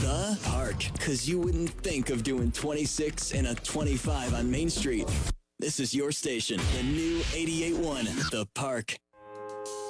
The Park, because you wouldn't think of doing 26 and a 25 on Main Street. This is your station, the new 88.1, The Park.